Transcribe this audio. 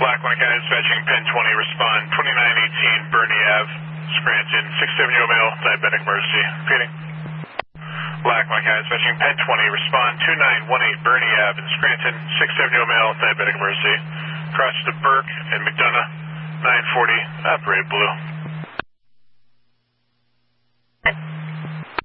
Black One County dispatching Penn 20, respond 2918 Bernie Ave, Scranton, 670 male, diabetic emergency. Repeating. Black One County dispatching Penn 20, respond 2918 Bernie Ave in Scranton, 670 male, diabetic emergency. Cross to Burke and McDonough, 940, operated blue.